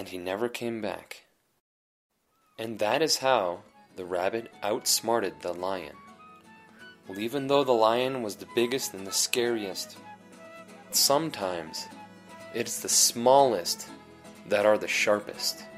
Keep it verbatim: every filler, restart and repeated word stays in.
and he never came back. And that is how the rabbit outsmarted the lion. Well, even though the lion was the biggest and the scariest, sometimes it's the smallest that are the sharpest.